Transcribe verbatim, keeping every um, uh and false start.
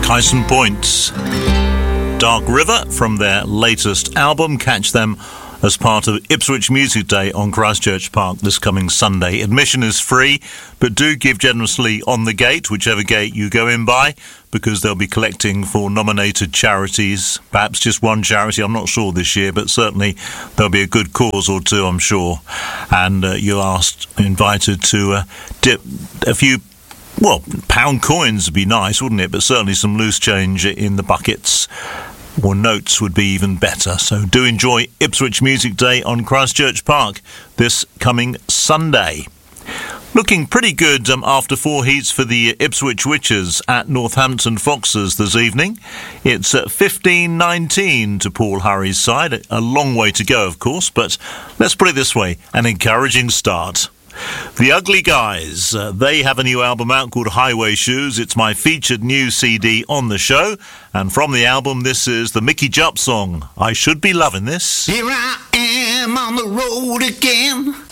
Kyson Points, Dark River from their latest album. Catch them as part of Ipswich Music Day on Christchurch Park this coming Sunday. Admission is free, but do give generously on the gate, whichever gate you go in by, because they'll be collecting for nominated charities, perhaps just one charity, I'm not sure this year, but certainly there'll be a good cause or two, I'm sure. And uh, you're asked, invited to uh, dip a few, well, pound coins would be nice, wouldn't it? But certainly some loose change in the buckets, or notes would be even better. So do enjoy Ipswich Music Day on Christchurch Park this coming Sunday. Looking pretty good um, after four heats for the Ipswich Witches at Northampton Foxes this evening. It's uh, fifteen nineteen to Paul Hurry's side. A long way to go, of course, but let's put it this way, an encouraging start. The Ugly Guys, uh, they have a new album out called Highway Shoes. It's my featured new C D on the show. And from the album, this is the Mickey Jupp song, I Should Be Loving This. Here I am on the road again,